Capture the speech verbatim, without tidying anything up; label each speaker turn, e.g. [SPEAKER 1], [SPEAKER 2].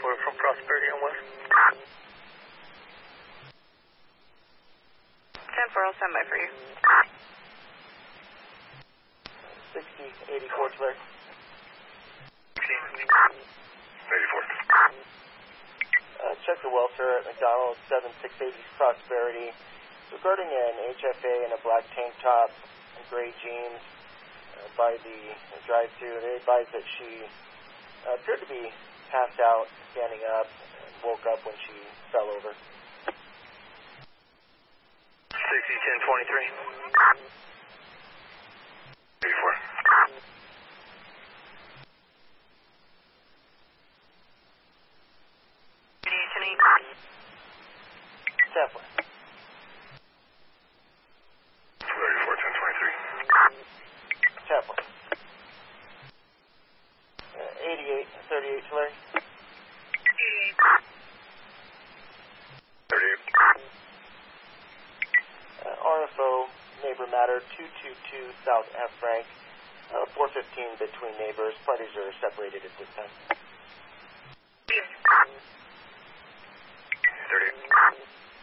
[SPEAKER 1] four from Prosperity on West.
[SPEAKER 2] ten four, I'll stand by for you.
[SPEAKER 3] sixty eighty-four, Tulare.
[SPEAKER 1] eighty-four.
[SPEAKER 3] Uh, check the welfare at McDonald's, seven six eighty Prosperity. Regarding an H F A in a black tank top and gray jeans uh, by the drive-thru, they advised that she uh, appeared to be passed out, standing up, and woke up when she fell over.
[SPEAKER 1] sixty ten twenty-three. eighty-four.
[SPEAKER 3] Temple.
[SPEAKER 1] eighty-four ten twenty-three.
[SPEAKER 3] Temple. Uh, eighty-eight thirty-eight, Tulare.
[SPEAKER 1] thirty-eight.
[SPEAKER 3] Uh, R F O, neighbor matter, two two two South F Frank, uh, four fifteen between neighbors. Parties are separated at this time.